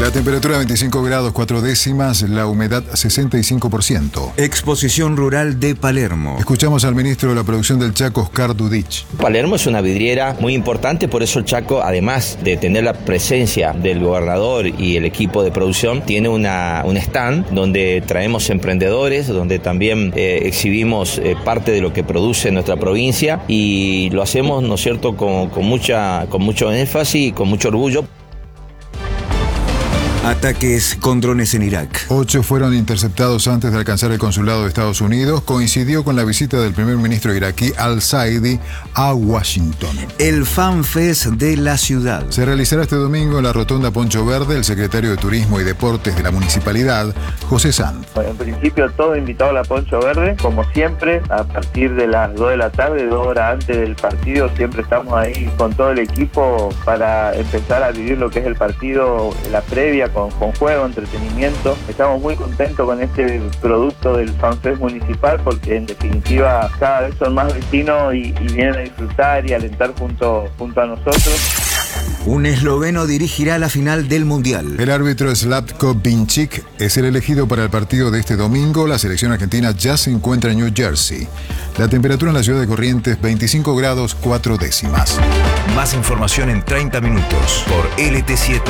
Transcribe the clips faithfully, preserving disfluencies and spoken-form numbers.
La temperatura veinticinco grados cuatro décimas, la humedad sesenta y cinco por ciento. Exposición Rural de Palermo. Escuchamos al ministro de la Producción del Chaco, Oscar Dudich. Palermo es una vidriera muy importante, por eso el Chaco, además de tener la presencia del gobernador y el equipo de producción, tiene una, un stand donde traemos emprendedores, donde también eh, exhibimos eh, parte de lo que produce nuestra provincia y lo hacemos, ¿no es cierto?, con, con, mucha, con mucho énfasis y con mucho orgullo. Ataques con drones en Irak. Ocho fueron interceptados antes de alcanzar el consulado de Estados Unidos. Coincidió con la visita del primer ministro iraquí Al-Saidi a Washington. El FanFest de la ciudad. Se realizará este domingo en la Rotonda Poncho Verde. El secretario de Turismo y Deportes de la municipalidad, José Sanz. En principio todo invitado a la Poncho Verde, como siempre, a partir de las dos de la tarde, dos horas antes del partido, siempre estamos ahí con todo el equipo para empezar a vivir lo que es el partido, la previa, Con, con juego, entretenimiento. Estamos muy contentos con este producto del FanFest municipal porque en definitiva cada vez son más vecinos y, y vienen a disfrutar y alentar junto, junto a nosotros. Un esloveno dirigirá la final del Mundial. El árbitro Slavko Vinčić es el elegido para el partido de este domingo. La selección argentina ya se encuentra en New Jersey. La temperatura en la ciudad de Corrientes, veinticinco grados cuatro décimas. Más información en treinta minutos por L T siete.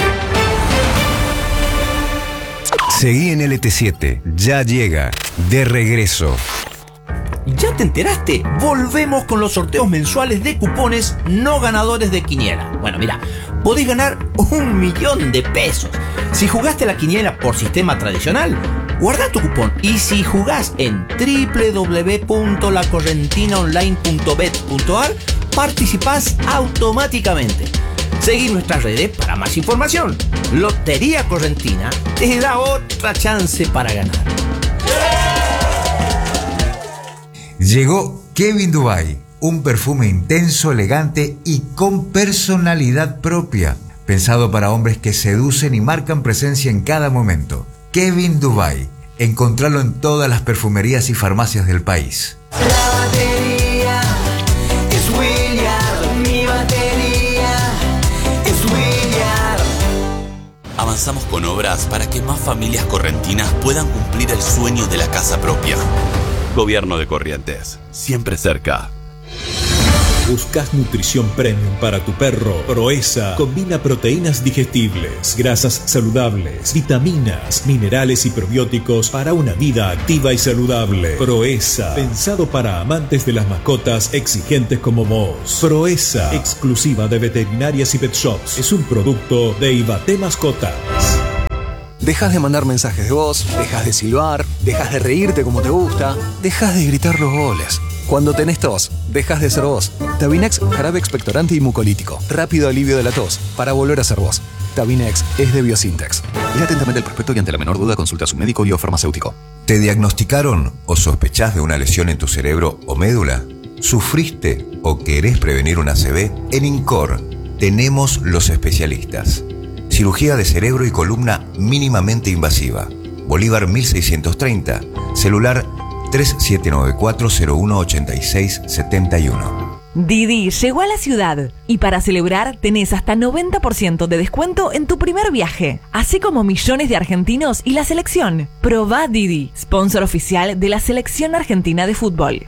Seguí en L T siete, ya llega, de regreso. ¿Ya te enteraste? Volvemos con los sorteos mensuales de cupones no ganadores de quiniela. Bueno, mira, podés ganar un millón de pesos. Si jugaste la quiniela por sistema tradicional, guarda tu cupón. Y si jugás en doble u doble u doble u punto la correntina online punto bet punto a r, participás automáticamente. Seguí nuestras redes para más información. Lotería Correntina te da otra chance para ganar. Llegó Kevin Dubai, un perfume intenso, elegante y con personalidad propia, pensado para hombres que seducen y marcan presencia en cada momento. Kevin Dubai, encontralo en todas las perfumerías y farmacias del país. La batería es William, mi batería es William. Avanzamos con obras para que más familias correntinas puedan cumplir el sueño de la casa propia. Gobierno de Corrientes, siempre cerca. ¿Buscas nutrición premium para tu perro? Proeza combina proteínas digestibles, grasas saludables, vitaminas, minerales y probióticos para una vida activa y saludable. Proeza, pensado para amantes de las mascotas exigentes como vos. Proeza, exclusiva de veterinarias y pet shops. Es un producto de Ibate Mascotas. Dejas de mandar mensajes de voz, dejas de silbar, dejas de reírte como te gusta, dejas de gritar los goles. Cuando tenés tos, dejas de ser vos. Tabinex, jarabe expectorante y mucolítico. Rápido alivio de la tos, para volver a ser vos. Tabinex es de Biosintex. Lea atentamente el prospecto y ante la menor duda consulta a su médico y o farmacéutico. ¿Te diagnosticaron o sospechás de una lesión en tu cerebro o médula? ¿Sufriste o querés prevenir una A C V? En INCOR tenemos los especialistas. Cirugía de cerebro y columna mínimamente invasiva. Bolívar mil seiscientos treinta. Celular tres siete nueve cuatro cero uno ocho seis siete uno. Didi llegó a la ciudad y para celebrar tenés hasta noventa por ciento de descuento en tu primer viaje, así como millones de argentinos y la selección. Probá Didi, sponsor oficial de la Selección Argentina de Fútbol.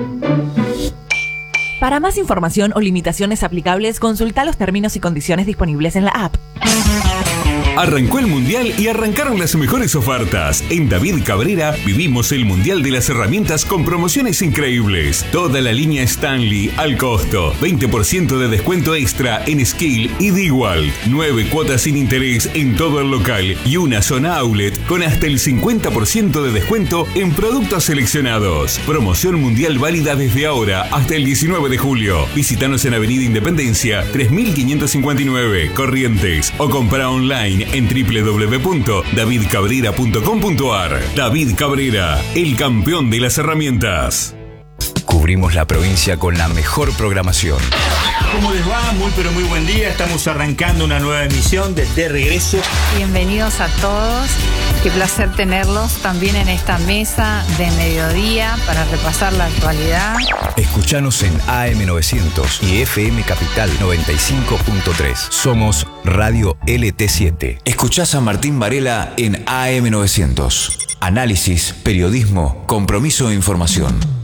Para más información o limitaciones aplicables, consulta los términos y condiciones disponibles en la app. Arrancó el Mundial y arrancaron las mejores ofertas. En David Cabrera vivimos el Mundial de las herramientas con promociones increíbles. Toda la línea Stanley al costo. veinte por ciento de descuento extra en Skill y Dewalt. nueve cuotas sin interés en todo el local y una zona outlet con hasta el cincuenta por ciento de descuento en productos seleccionados. Promoción mundial válida desde ahora hasta el diecinueve de julio. Visítanos en Avenida Independencia tres mil quinientos cincuenta y nueve, Corrientes, o compra online en doble u doble u doble u punto david cabrera punto com punto a r. David Cabrera, el campeón de las herramientas. Cubrimos la provincia con la mejor programación. ¿Cómo les va? Muy pero muy buen día. Estamos arrancando una nueva emisión de De Regreso. Bienvenidos a todos. Qué placer tenerlos también en esta mesa de mediodía para repasar la actualidad. Escuchanos en A M novecientos y F M Capital noventa y cinco punto tres. Somos Radio L T siete. Escuchás a Martín Varela en A M novecientos. Análisis, periodismo, compromiso e información.